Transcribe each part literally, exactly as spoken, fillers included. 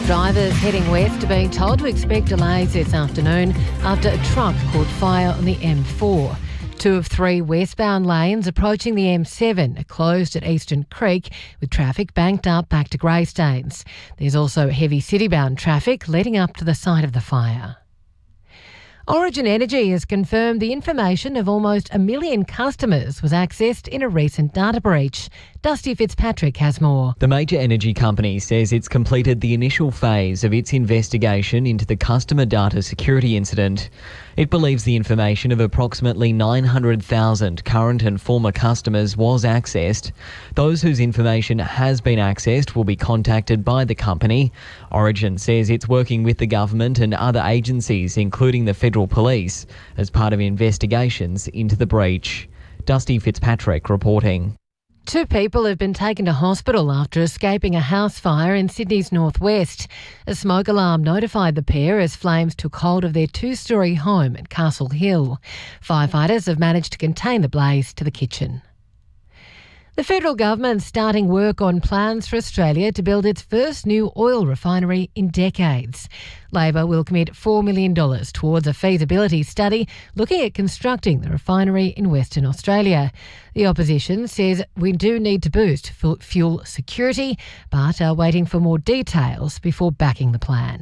Drivers heading west are being told to expect delays this afternoon after a truck caught fire on the M four. Two of three westbound lanes approaching the M seven are closed at Eastern Creek, with traffic banked up back to Greystanes. There's also heavy city-bound traffic leading up to the site of the fire. Origin Energy has confirmed the information of almost a million customers was accessed in a recent data breach. Dusty Fitzpatrick has more. The major energy company says it's completed the initial phase of its investigation into the customer data security incident. It believes the information of approximately nine hundred thousand current and former customers was accessed. Those whose information has been accessed will be contacted by the company. Origin says it's working with the government and other agencies, including the Federal Police, as part of investigations into the breach. Dusty Fitzpatrick reporting. Two people have been taken to hospital after escaping a house fire in Sydney's northwest. A smoke alarm notified the pair as flames took hold of their two-storey home at Castle Hill. Firefighters have managed to contain the blaze to the kitchen. The federal government's starting work on plans for Australia to build its first new oil refinery in decades. Labor will commit four million dollars towards a feasibility study looking at constructing the refinery in Western Australia. The opposition says we do need to boost fuel security, but are waiting for more details before backing the plan.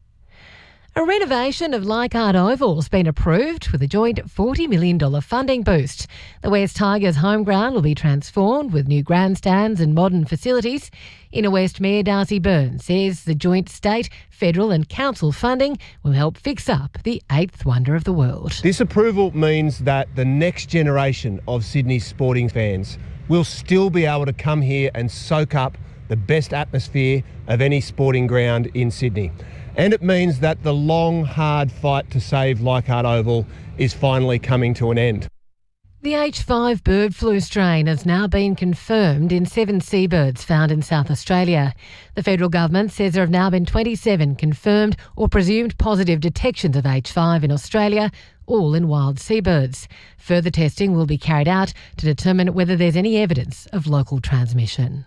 A renovation of Leichhardt Oval has been approved with a joint forty million dollars funding boost. The West Tigers home ground will be transformed with new grandstands and modern facilities. Inner West Mayor Darcy Byrne says the joint state, federal and council funding will help fix up the eighth wonder of the world. This approval means that the next generation of Sydney sporting fans will still be able to come here and soak up the best atmosphere of any sporting ground in Sydney. And it means that the long, hard fight to save Leichhardt Oval is finally coming to an end. The H five bird flu strain has now been confirmed in seven seabirds found in South Australia. The federal government says there have now been twenty-seven confirmed or presumed positive detections of H five in Australia, all in wild seabirds. Further testing will be carried out to determine whether there's any evidence of local transmission.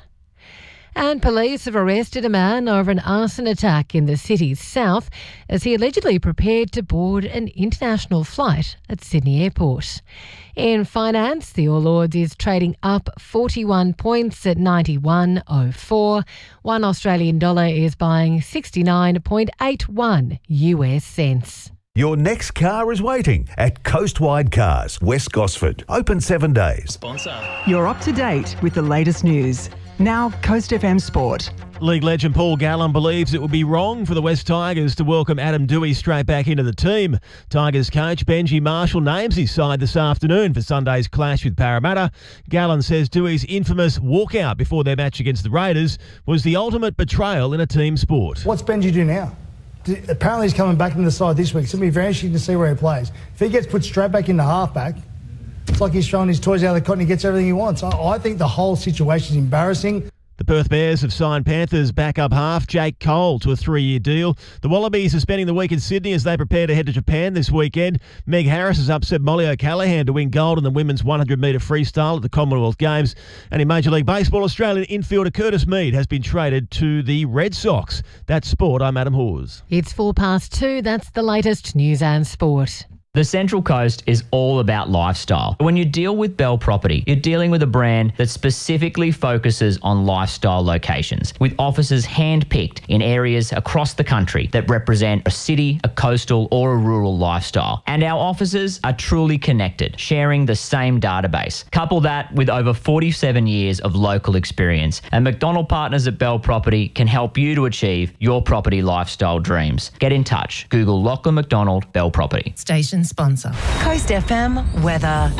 And police have arrested a man over an arson attack in the city's south as he allegedly prepared to board an international flight at Sydney Airport. In finance, the All Ords is trading up forty-one points at ninety-one oh four. One Australian dollar is buying sixty-nine point eight one U S cents. Your next car is waiting at Coastwide Cars, West Gosford. Open seven days. Sponsor. You're up to date with the latest news. Now, Coast F M Sport. League legend Paul Gallen believes it would be wrong for the West Tigers to welcome Adam Doueihi straight back into the team. Tigers coach Benji Marshall names his side this afternoon for Sunday's clash with Parramatta. Gallen says Doueihi's infamous walkout before their match against the Raiders was the ultimate betrayal in a team sport. What's Benji do now? Apparently he's coming back into the side this week. It's going to be very interesting to see where he plays. If he gets put straight back into halfback, it's like he's throwing his toys out of the cotton. He gets everything he wants. I, I think the whole situation is embarrassing. The Perth Bears have signed Panthers backup half Jake Cole to a three-year deal. The Wallabies are spending the week in Sydney as they prepare to head to Japan this weekend. Meg Harris has upset Molly O'Callaghan to win gold in the women's one hundred metre freestyle at the Commonwealth Games. And in Major League Baseball, Australian infielder Curtis Mead has been traded to the Red Sox. That's sport. I'm Adam Hawes. It's four past two. That's the latest news and sport. The Central Coast is all about lifestyle. When you deal with Bell Property, you're dealing with a brand that specifically focuses on lifestyle locations, with offices hand-picked in areas across the country that represent a city, a coastal or a rural lifestyle. And our offices are truly connected, sharing the same database. Couple that with over forty-seven years of local experience, and McDonald Partners at Bell Property can help you to achieve your property lifestyle dreams. Get in touch. Google Lachlan McDonald Bell Property. Station sponsor. Coast F M weather.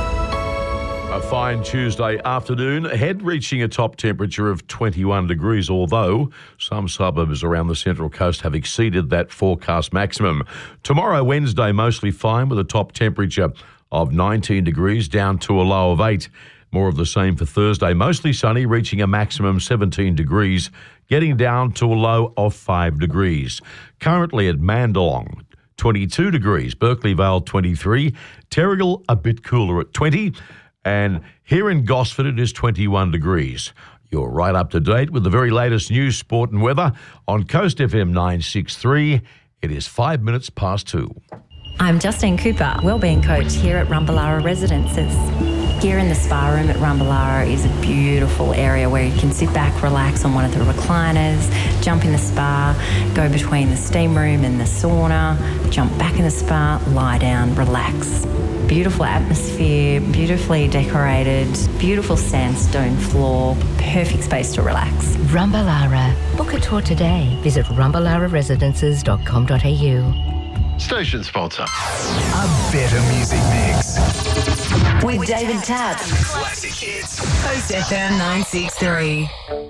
A fine Tuesday afternoon ahead, reaching a top temperature of twenty-one degrees, although some suburbs around the Central Coast have exceeded that forecast maximum. Tomorrow, Wednesday, mostly fine with a top temperature of nineteen degrees down to a low of eight. More of the same for Thursday, mostly sunny, reaching a maximum seventeen degrees, getting down to a low of five degrees. Currently at Mandalong, twenty-two degrees, Berkeley Vale twenty-three, Terrigal a bit cooler at twenty, and here in Gosford it is twenty-one degrees. You're right up to date with the very latest news, sport and weather on Coast F M nine sixty-three. It is five minutes past two. I'm Justine Cooper, wellbeing coach here at Rumballara Residences. Here in the spa room at Rumballara is a beautiful area where you can sit back, relax on one of the recliners, jump in the spa, go between the steam room and the sauna, jump back in the spa, lie down, relax. Beautiful atmosphere, beautifully decorated, beautiful sandstone floor, perfect space to relax. Rumballara. Book a tour today. Visit rumballara residences dot com dot a u. Station sponsor. A better music mix. With David Tapp. Classic hits. Coast F M nine sixty-three.